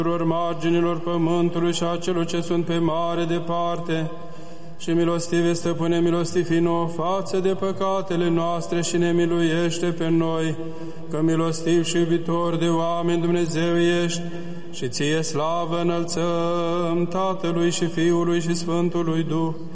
marginilor pământului și a celor ce sunt pe mare departe. Și milostive, Stăpâne, milostivi nouă față de păcatele noastre și ne miluiește pe noi, că milostiv și iubitor de oameni Dumnezeu ești, și ție slavă înălțăm Tatălui și Fiului și Sfântului Duh,